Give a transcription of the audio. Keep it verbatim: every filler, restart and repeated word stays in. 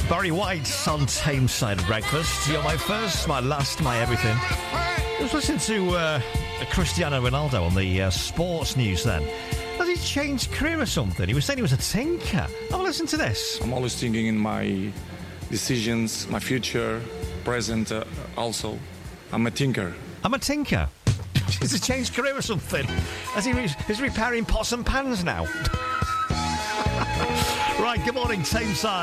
Barry White on Tameside Breakfast. You're my first, my last, my everything. I was listening to uh, Cristiano Ronaldo on the uh, sports news then. Has he changed career or something? He was saying he was a tinker. Have a listen to this. I'm always thinking in my decisions, my future, present uh, also. I'm a tinker. I'm a tinker. Has he changed career or something? Has he re- is he repairing pots and pans now? Right, good morning, Tameside.